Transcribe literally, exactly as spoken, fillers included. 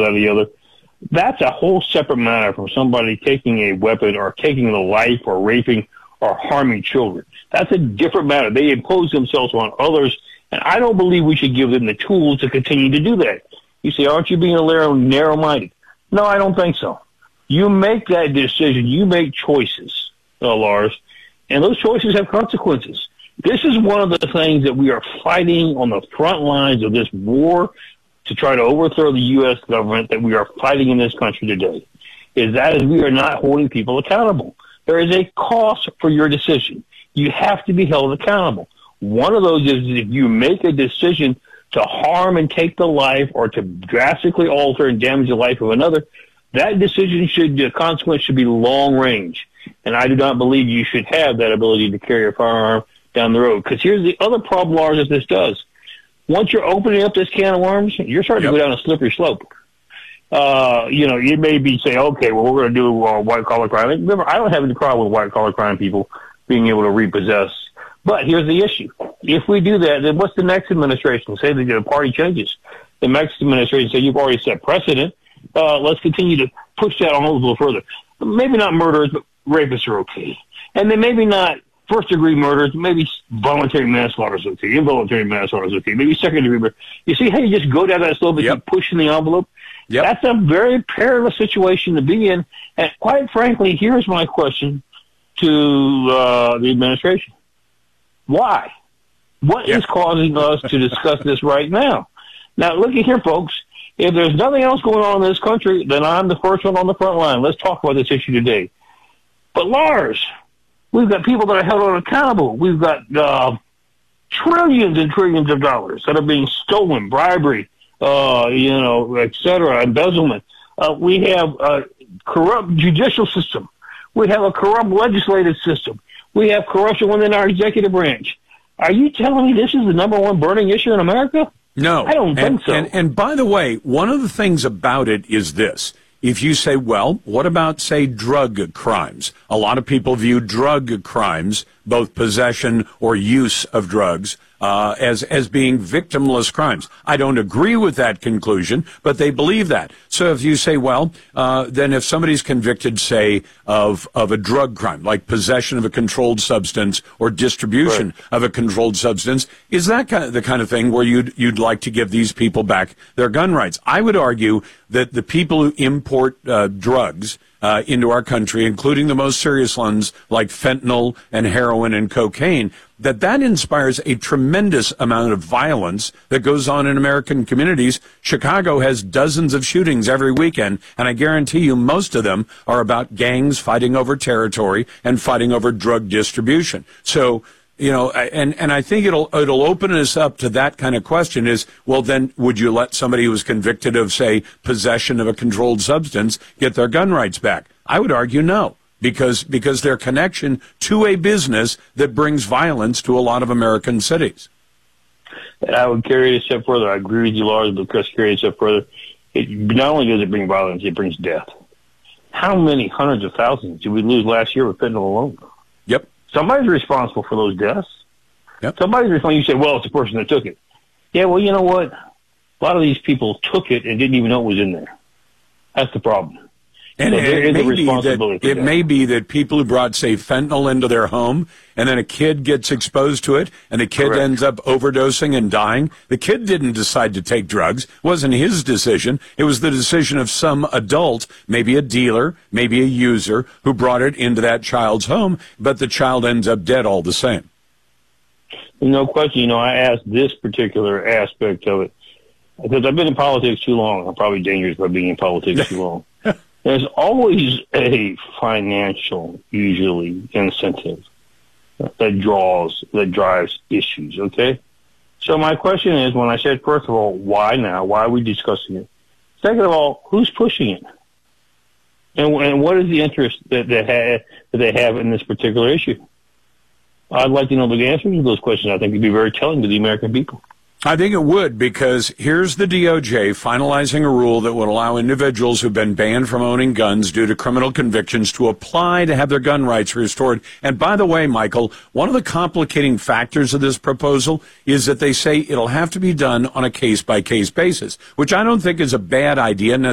that, or the other. That's a whole separate matter from somebody taking a weapon or taking the life or raping or harming children. That's a different matter. They impose themselves on others, and I don't believe we should give them the tools to continue to do that. You say, aren't you being a little narrow-minded? No, I don't think so. You make that decision. You make choices, uh, Lars, and those choices have consequences. This is one of the things that we are fighting on the front lines of this war to try to overthrow the U S government that we are fighting in this country today, is that is we are not holding people accountable. There is a cost for your decision. You have to be held accountable. One of those is if you make a decision to harm and take the life or to drastically alter and damage the life of another, that decision should, the consequence should be long range. And I do not believe you should have that ability to carry a firearm down the road. Because here's the other problem, Lars, that this does. Once you're opening up this can of worms, you're starting yep. to go down a slippery slope. Uh, you know, you may be saying, okay, well, we're going to do uh, white-collar crime. Remember, I don't have any problem with white-collar crime people being able to repossess. But here's the issue. If we do that, then what's the next administration? Say the party changes. The next administration say, you've already set precedent. Uh, let's continue to push that on a little further. Maybe not murderers, but rapists are okay. And then maybe not first-degree murders, maybe voluntary manslaughter is okay, involuntary manslaughter is okay, maybe second-degree murder. You see how you just go down that slope and yep. keep pushing the envelope? Yep. That's a very perilous situation to be in. And quite frankly, here's my question to uh, the administration. Why? What yep. is causing us to discuss this right now? Now, look at here, folks. If there's nothing else going on in this country, then I'm the first one on the front line. Let's talk about this issue today. But, Lars, we've got people that are held accountable. We've got uh, trillions and trillions of dollars that are being stolen, bribery, uh, you know, et cetera, embezzlement. Uh, we have a corrupt judicial system. We have a corrupt legislative system. We have corruption within our executive branch. Are you telling me this is the number one burning issue in America? No. I don't and, think so. And, and by the way, one of the things about it is this. If you say, well, what about, say, drug crimes? A lot of people view drug crimes, both possession or use of drugs, uh, as, as being victimless crimes. I don't agree with that conclusion, but they believe that. So if you say, well, uh, then if somebody's convicted, say, of, of a drug crime, like possession of a controlled substance or distribution right. of a controlled substance, is that kind of the kind of thing where you'd, you'd like to give these people back their gun rights? I would argue that the people who import uh, drugs uh, into our country, including the most serious ones like fentanyl and heroin and cocaine, that that inspires a tremendous amount of violence that goes on in American communities. Chicago has dozens of shootings every weekend, and I guarantee you most of them are about gangs fighting over territory and fighting over drug distribution. So, you know, and, and I think it'll, it'll open us up to that kind of question is, well, then would you let somebody who was convicted of, say, possession of a controlled substance get their gun rights back? I would argue no, because, because their connection to a business that brings violence to a lot of American cities. And I would carry it a step further. I agree with you, Lars, but Chris, carry it a step further. It, not only does it bring violence, it brings death. How many hundreds of thousands did we lose last year with fentanyl alone? Yep. Somebody's responsible for those deaths. Yep. Somebody's responsible. You say, well, it's the person that took it. Yeah, well, you know what? A lot of these people took it and didn't even know it was in there. That's the problem. And so it, may be that, it may be that people who brought, say, fentanyl into their home, and then a kid gets exposed to it, and the kid Correct. ends up overdosing and dying. The kid didn't decide to take drugs. It wasn't his decision. It was the decision of some adult, maybe a dealer, maybe a user, who brought it into that child's home, but the child ends up dead all the same. No question. You know, I asked this particular aspect of it, because I've been in politics too long. I'm probably dangerous by being in politics too long. There's always a financial, usually, incentive that draws, that drives issues, okay? So my question is, when I said, first of all, why now? Why are we discussing it? Second of all, who's pushing it? And, and what is the interest that they, have, that they have in this particular issue? I'd like to know the answers to those questions. I think it'd be very telling to the American people. I think it would, because here's the D O J finalizing a rule that would allow individuals who've been banned from owning guns due to criminal convictions to apply to have their gun rights restored. And by the way, Michael, one of the complicating factors of this proposal is that they say it'll have to be done on a case-by-case basis, which I don't think is a bad idea necessarily.